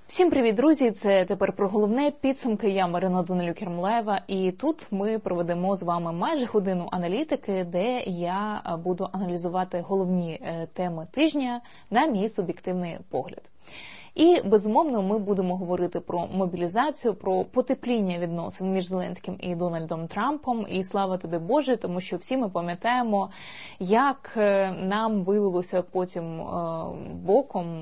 Всім привіт, друзі! Це тепер про головне підсумки. Я Марина Данилюк-Ермолаєва, і тут ми проведемо з вами майже годину аналітики, де я буду аналізувати головні теми тижня на мій суб'єктивний погляд. І, безумовно, ми будемо говорити про мобілізацію, про потепління відносин між Зеленським і Дональдом Трампом. І слава тобі, Боже, тому що всі ми пам'ятаємо, як нам виявилося потім боком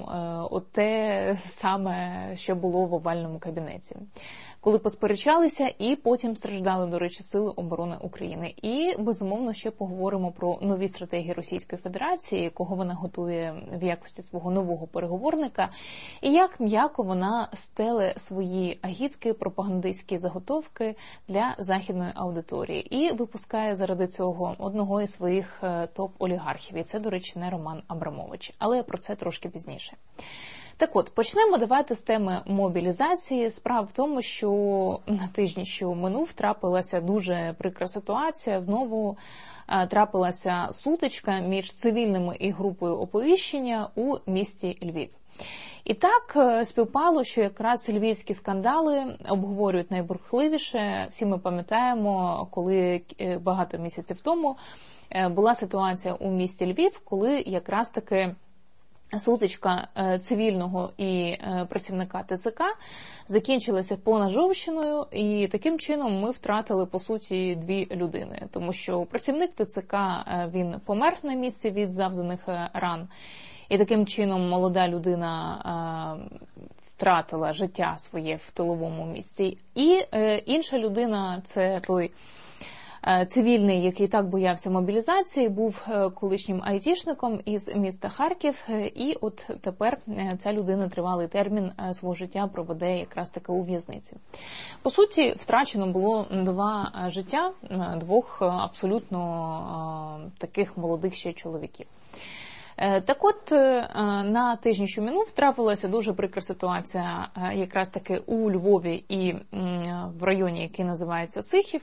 те саме, що було в овальному кабінеті. Коли посперечалися і потім страждали, до речі, Сили оборони України. І, безумовно, ще поговоримо про нові стратегії Російської Федерації, кого вона готує в якості свого нового переговорника, і як м'яко вона стеле свої агітки, пропагандистські заготовки для західної аудиторії. І випускає заради цього одного із своїх топ-олігархів. І це, до речі, не Роман Абрамович. Але про це трошки пізніше. Так от, почнемо давайте з теми мобілізації. Справа в тому, що на тижні, що минув, трапилася дуже прикра ситуація. Знову трапилася сутичка між цивільними і групою оповіщення у місті Львів. І так співпало, що якраз львівські скандали обговорюють найбурхливіше. Всі ми пам'ятаємо, коли багато місяців тому була ситуація у місті Львів, коли якраз таки сутичка цивільного і працівника ТЦК закінчилася поножовщиною, і таким чином ми втратили, по суті, дві людини. Тому що працівник ТЦК, він помер на місці від завданих ран, і таким чином молода людина втратила життя своє в тиловому місці. І інша людина, це той цивільний, який так боявся мобілізації, був колишнім айтішником із міста Харків, і от тепер ця людина тривалий термін свого життя проведе якраз таки у в'язниці. По суті, втрачено було два життя, двох абсолютно таких молодих ще чоловіків. Так от, на тижні, що минув, трапилася дуже прикра ситуація якраз таки у Львові і в районі, який називається Сихів.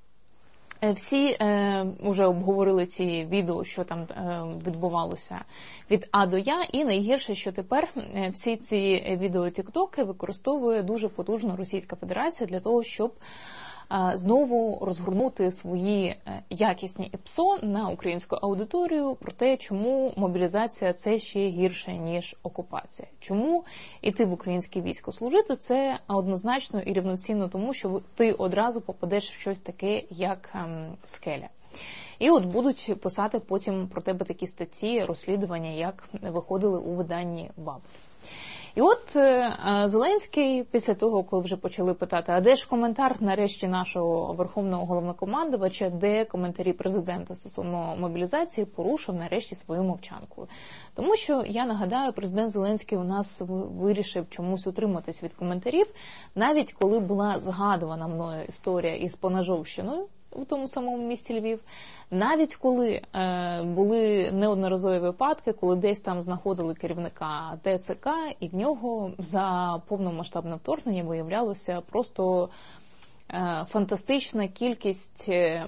Всі вже обговорили ці відео, що там відбувалося від А до Я, і найгірше, що тепер всі ці відео-тіктоки використовує дуже потужно Російська Федерація для того, щоб знову розгорнути свої якісні ІПСО на українську аудиторію про те, чому мобілізація – це ще гірше, ніж окупація. Чому іти в українське військо служити – це однозначно і рівноцінно тому, що ти одразу попадеш в щось таке, як скеля. І от будуть писати потім про тебе такі статті, розслідування, як виходили у виданні «Баб». І от Зеленський, після того, коли вже почали питати, а де ж коментар нарешті нашого верховного головнокомандувача, де коментарі президента стосовно мобілізації, порушив нарешті свою мовчанку. Тому що, я нагадаю, президент Зеленський у нас вирішив чомусь утриматись від коментарів, навіть коли була згадувана мною історія із поножовщиною у тому самому місті Львів, навіть коли були неодноразові випадки, коли десь там знаходили керівника ТЦК, і в нього за повномасштабне вторгнення виявлялося просто фантастична кількість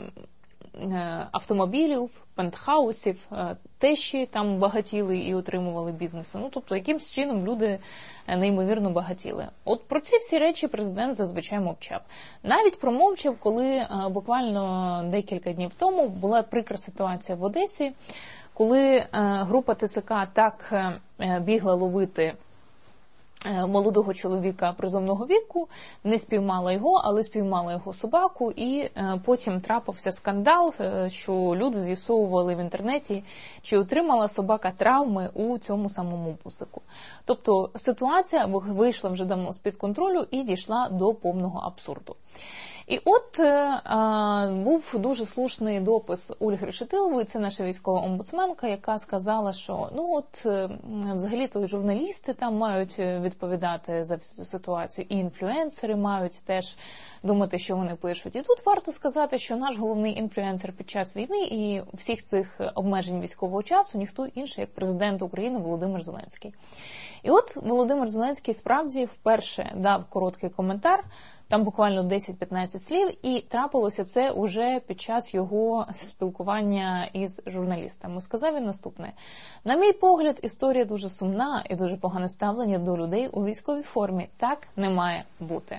автомобілів, пентхаусів, тещі там багатіли і отримували бізнеси. Ну, тобто, якимсь чином люди неймовірно багатіли. От про ці всі речі президент зазвичай мовчав. Навіть промовчав, коли буквально декілька днів тому була прикра ситуація в Одесі, коли група ТЦК так бігла ловити молодого чоловіка призовного віку, не спіймала його, але спіймала його собаку, і потім трапився скандал, що люди з'ясовували в інтернеті, чи отримала собака травми у цьому самому бусику. Тобто ситуація вийшла вже давно з-під контролю і дійшла до повного абсурду. І от був дуже слушний допис Ольги Решетилової, це наша військова омбудсменка, яка сказала, що взагалі-то журналісти там мають відповідати за всю ситуацію, і інфлюенсери мають теж думати, що вони пишуть. І тут варто сказати, що наш головний інфлюенсер під час війни і всіх цих обмежень військового часу ніхто інший, як президент України Володимир Зеленський. І от Володимир Зеленський справді вперше дав короткий коментар Там буквально 10-15 слів, і трапилося це уже під час його спілкування із журналістами. Сказав він наступне: «На мій погляд, історія дуже сумна і дуже погане ставлення до людей у військовій формі. Так не має бути».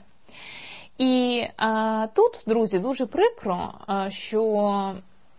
І тут, друзі, дуже прикро, що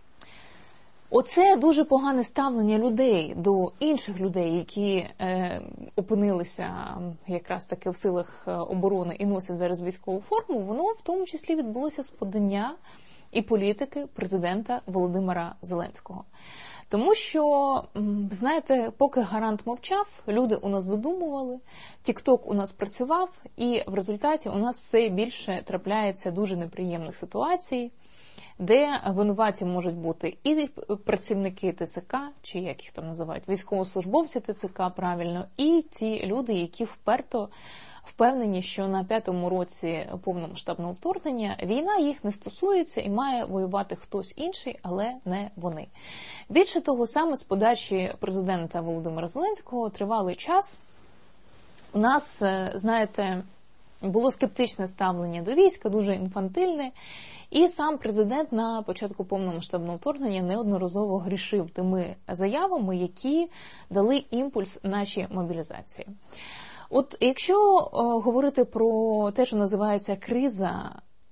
оце дуже погане ставлення людей до інших людей, які опинилися якраз таки в силах оборони і носять зараз військову форму, воно в тому числі відбулося з подання і політики президента Володимира Зеленського. Тому що, знаєте, поки гарант мовчав, люди у нас додумували, тік-ток у нас працював, і в результаті у нас все більше трапляється дуже неприємних ситуацій, де винуваті можуть бути і працівники ТЦК, чи як їх там називають, військовослужбовці ТЦК, правильно, і ті люди, які вперто впевнені, що на 5-му році повномасштабного вторгнення війна їх не стосується і має воювати хтось інший, але не вони. Більше того, саме з подачі президента Володимира Зеленського тривалий час у нас, знаєте, було скептичне ставлення до війська, дуже інфантильне, і сам президент на початку повномасштабного вторгнення неодноразово грішив тими заявами, які дали імпульс нашій мобілізації. От якщо говорити про те, що називається криза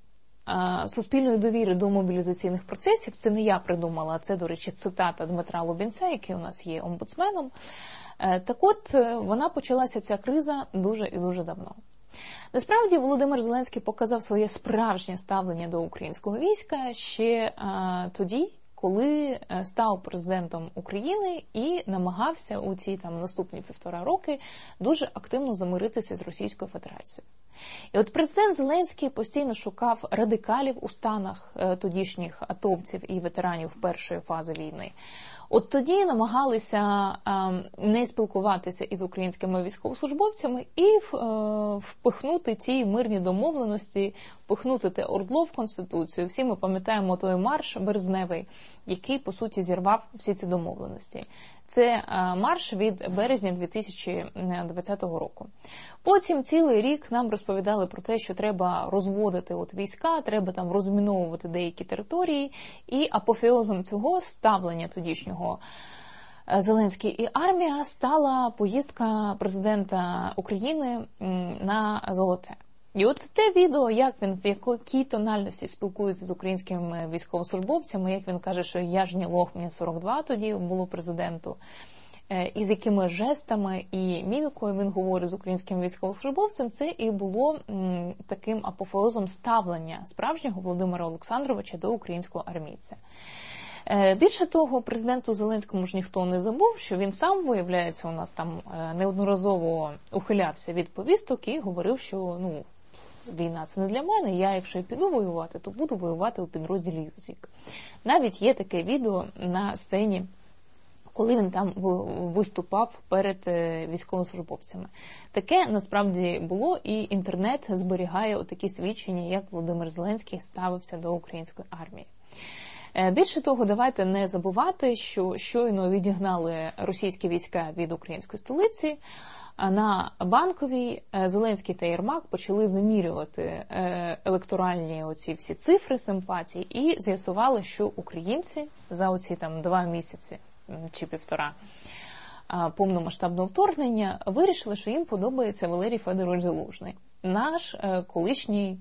суспільної довіри до мобілізаційних процесів, це не я придумала, а це, до речі, цитата Дмитра Лубінця, який у нас є омбудсменом, так от вона почалася, ця криза, дуже і дуже давно. Насправді, Володимир Зеленський показав своє справжнє ставлення до українського війська ще тоді, коли став президентом України і намагався у ці наступні 1,5 роки дуже активно замиритися з Російською Федерацією. І от президент Зеленський постійно шукав радикалів у станах тодішніх атовців і ветеранів першої фази війни. От тоді намагалися не спілкуватися із українськими військовослужбовцями і впихнути ті мирні домовленості, впихнути те ОРДЛО в Конституцію. Всі ми пам'ятаємо той марш березневий, який, по суті, зірвав всі ці домовленості. Це марш від березня 2020 року. Потім цілий рік нам розповідали про те, що треба розводити війська, треба там розміновувати деякі території, і апофеозом цього ставлення тодішнього Зеленський і армія стала поїздка президента України на Золоте. І от те відео, як він, в якій тональності спілкується з українськими військовослужбовцями, як він каже, що я ж не лох, мені 42 тоді було президенту, і з якими жестами і мімікою він говорить з українським військовослужбовцем, це і було таким апофеозом ставлення справжнього Володимира Олександровича до українського армійця. Більше того, президенту Зеленському ж ніхто не забув, що він сам, виявляється, у нас там неодноразово ухилявся від повісток і говорив, що війна – це не для мене, я, якщо піду воювати, то буду воювати у підрозділі ЮЗІК. Навіть є таке відео на сцені, коли він там виступав перед військовослужбовцями. Таке насправді було, і інтернет зберігає отакі свідчення, як Володимир Зеленський ставився до української армії. Більше того, давайте не забувати, що щойно відігнали російські війська від української столиці, на Банковій Зеленський та Єрмак почали замірювати електоральні оці всі цифри симпатій і з'ясували, що українці за оці 2 місяці чи 1,5 повномасштабного вторгнення вирішили, що їм подобається Валерій Федорович Залужний, наш колишній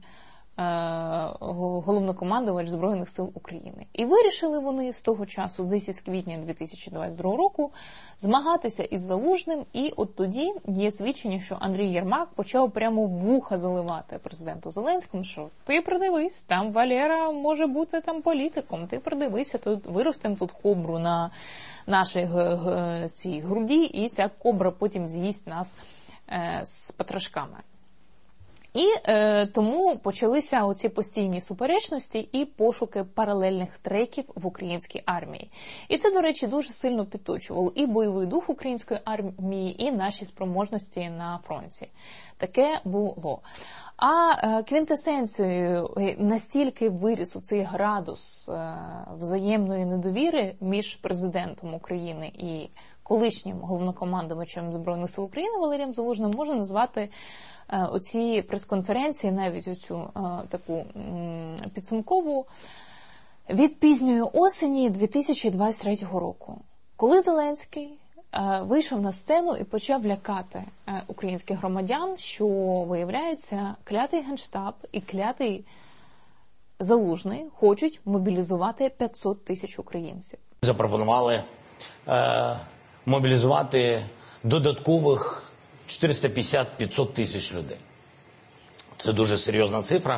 головнокомандувач Збройних сил України. І вирішили вони з того часу, десь із квітня 2022 року, змагатися із Залужним, і от тоді є свідчення, що Андрій Єрмак почав прямо вуха заливати президенту Зеленському, що ти придивись, там Валера може бути там політиком, ти придивися, тут виростемо тут кобру на нашій цій груді, і ця кобра потім з'їсть нас з потрошками. І тому почалися оці постійні суперечності і пошуки паралельних треків в українській армії. І це, до речі, дуже сильно підточувало і бойовий дух української армії, і наші спроможності на фронті. Таке було. А квінтесенцією настільки виріс у цей градус взаємної недовіри між президентом України і колишнім головнокомандувачем Збройних сил України Валерієм Залужним можна назвати оці прес-конференції, навіть оцю таку підсумкову, від пізньої осені 2023 року, коли Зеленський вийшов на сцену і почав лякати українських громадян, що, виявляється, клятий Генштаб і клятий Залужний хочуть мобілізувати 500 тисяч українців. Запропонували мобілізувати додаткових 450-500 тисяч людей. Це дуже серйозна цифра.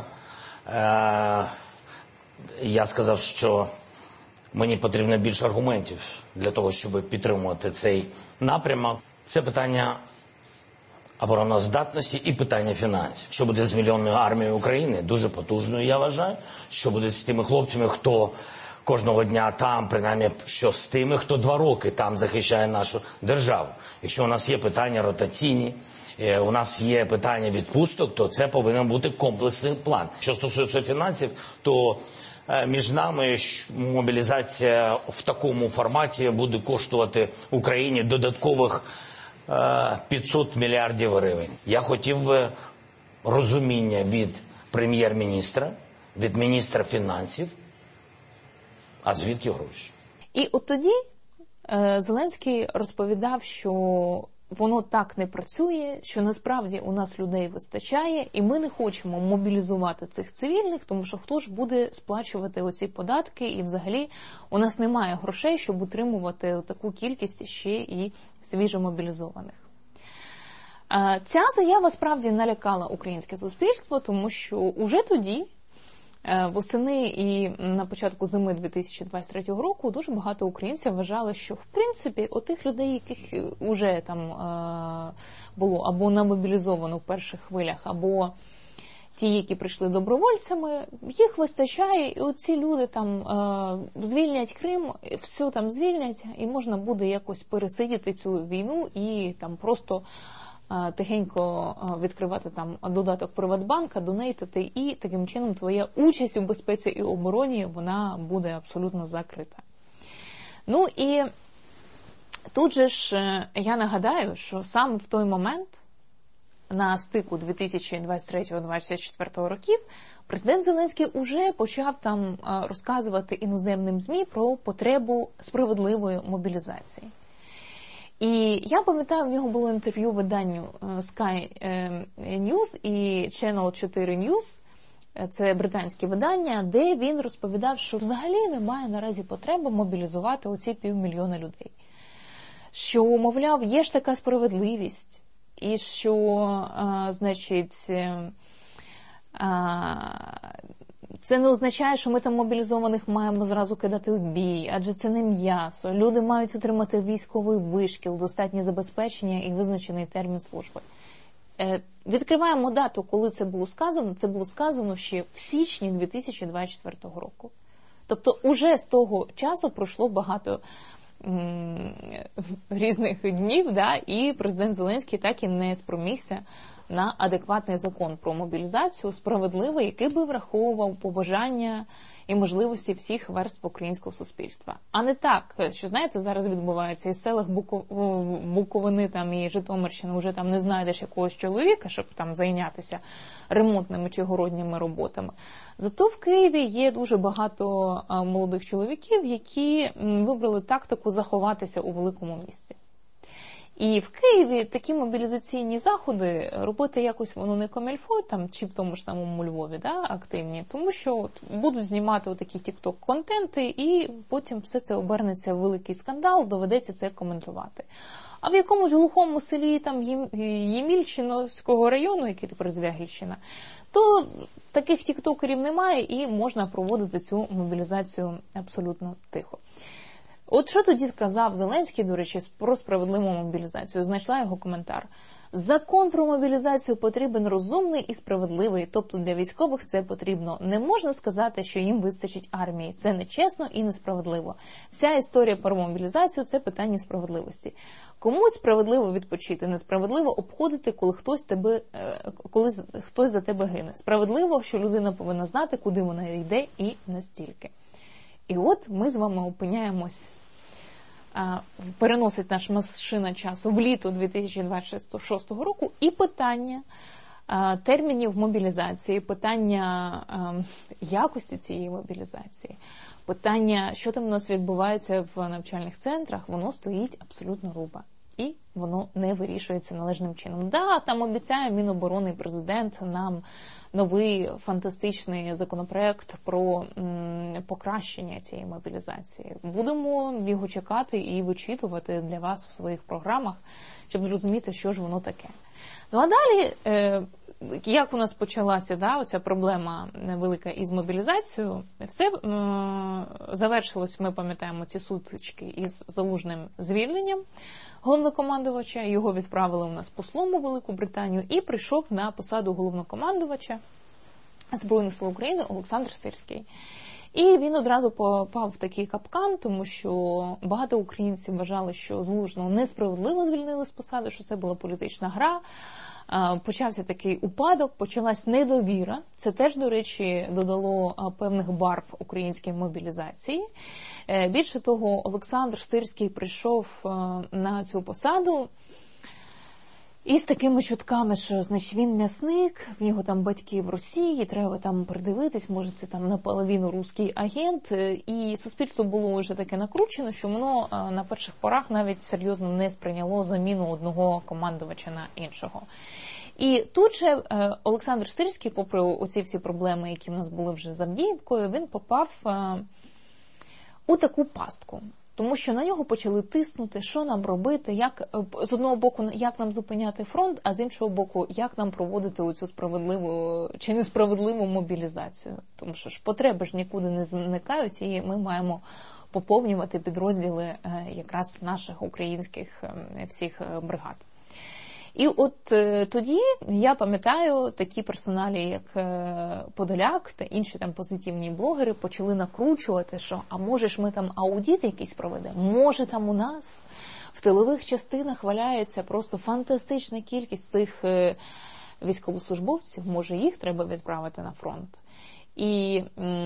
Я сказав, що мені потрібно більше аргументів для того, щоб підтримувати цей напрямок. Це питання обороноздатності і питання фінансів. Що буде з мільйонною армією України? Дуже потужною, я вважаю. Що буде з тими хлопцями, хто кожного дня там, принаймні, що з тими, хто 2 роки там захищає нашу державу. Якщо у нас є питання ротаційні, у нас є питання відпусток, то це повинен бути комплексний план. Що стосується фінансів, то між нами мобілізація в такому форматі буде коштувати Україні додаткових 500 мільярдів гривень. Я хотів би розуміння від прем'єр-міністра, від міністра фінансів, а звідки гроші? І от тоді Зеленський розповідав, що воно так не працює, що насправді у нас людей вистачає, і ми не хочемо мобілізувати цих цивільних, тому що хто ж буде сплачувати оці податки, і взагалі у нас немає грошей, щоб утримувати таку кількість ще і свіжомобілізованих. Ця заява справді налякала українське суспільство, тому що уже тоді, восени і на початку зими 2023 року, дуже багато українців вважали, що в принципі отих людей, яких вже там було або намобілізовано в перших хвилях, або ті, які прийшли добровольцями, їх вистачає, і оці люди там звільнять Крим, все там звільнять, і можна буде якось пересидіти цю війну і там просто тихенько відкривати там додаток Приватбанка, донейтити, і таким чином твоя участь у безпеці і обороні, вона буде абсолютно закрита. Ну і тут же ж я нагадаю, що саме в той момент, на стику 2023-2024 років, президент Зеленський уже почав там розказувати іноземним ЗМІ про потребу справедливої мобілізації. І я пам'ятаю, в нього було інтерв'ю виданню Sky News і Channel 4 News, це британське видання, де він розповідав, що взагалі немає наразі потреби мобілізувати оці 500 000 людей. Що, мовляв, є ж така справедливість, і що, значить, це не означає, що ми там мобілізованих маємо зразу кидати в бій, адже це не м'ясо. Люди мають отримати військовий вишкіл, достатнє забезпечення і визначений термін служби. Відкриваємо дату, коли це було сказано. Це було сказано ще в січні 2024 року. Тобто уже з того часу пройшло багато різних днів, да, і президент Зеленський так і не спромігся на адекватний закон про мобілізацію, справедливий, який би враховував побажання і можливості всіх верств українського суспільства. А не так, що, знаєте, зараз відбувається, із селах Буковини там, і Житомирщини вже там не знайдеш якогось чоловіка, щоб там зайнятися ремонтними чи городніми роботами. Зато в Києві є дуже багато молодих чоловіків, які вибрали тактику заховатися у великому місті. І в Києві такі мобілізаційні заходи робити якось воно не комільфо, там, чи в тому ж самому Львові, да, активні, тому що будуть знімати отакі тік-ток-контенти, і потім все це обернеться в великий скандал, доведеться це коментувати. А в якомусь глухому селі там Ємільчиновського району, який тепер Звягільщина, то таких тіктокерів немає і можна проводити цю мобілізацію абсолютно тихо. От що тоді сказав Зеленський, до речі, про справедливу мобілізацію? Знайшла його коментар. Закон про мобілізацію потрібен розумний і справедливий, тобто для військових це потрібно. Не можна сказати, що їм вистачить армії. Це нечесно і несправедливо. Вся історія про мобілізацію – це питання справедливості. Комусь справедливо відпочити, несправедливо обходити, коли хтось за тебе гине. Справедливо, що людина повинна знати, куди вона йде і настільки. І от ми з вами опиняємось переносить наша машина часу в літо 2026 року, і питання термінів мобілізації, питання якості цієї мобілізації, питання, що там у нас відбувається в навчальних центрах, воно стоїть абсолютно руба. І воно не вирішується належним чином. Да, там обіцяє Міноборони і президент нам новий фантастичний законопроект про покращення цієї мобілізації. Будемо його чекати і вичитувати для вас в своїх програмах, щоб зрозуміти, що ж воно таке. Ну а далі, як у нас почалася оця проблема велика із мобілізацією, все завершилось, ми пам'ятаємо, ці сутички із Залужним звільненням головнокомандувача, його відправили у нас послом у Велику Британію, і прийшов на посаду головнокомандувача Збройних сил України Олександр Сирський. І він одразу попав в такий капкан, тому що багато українців вважали, що Залужного несправедливо звільнили з посади, що це була політична гра. Почався такий упадок, почалась недовіра. Це теж, до речі, додало певних барв українській мобілізації. Більше того, Олександр Сирський прийшов на цю посаду із такими чутками, що, значить, він м'ясник, в нього там батьки в Росії, треба там придивитись, може це там наполовину русський агент. І суспільство було вже таке накручено, що воно на перших порах навіть серйозно не сприйняло заміну одного командувача на іншого. І тут же Олександр Сирський, попри оці всі проблеми, які в нас були вже з Авдіївкою, він попав у таку пастку. Тому що на нього почали тиснути, що нам робити, як, з одного боку, як нам зупиняти фронт, а з іншого боку, як нам проводити оцю справедливу чи несправедливу мобілізацію. Тому що ж потреби ж нікуди не зникають, і ми маємо поповнювати підрозділи якраз наших українських всіх бригад. І от тоді, я пам'ятаю, такі персоналі, як Подоляк та інші там позитивні блогери почали накручувати, що а може ж ми там аудит якийсь проведемо, може там у нас в тилових частинах валяється просто фантастична кількість цих військовослужбовців, може їх треба відправити на фронт. І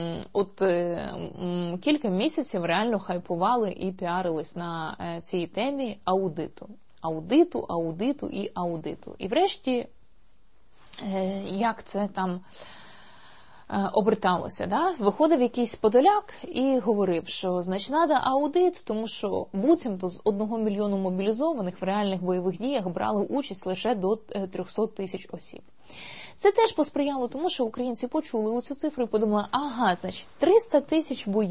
кілька місяців реально хайпували і піарились на цій темі аудиту. Аудиту. І врешті, як це там оберталося, да? Виходив якийсь Подоляк і говорив, що, значить, треба аудит, тому що буцімто з 1 мільйону мобілізованих в реальних бойових діях брали участь лише до 300 тисяч осіб. Це теж посприяло тому, що українці почули оцю цифру і подумали, ага, значить, 300 тисяч воюють.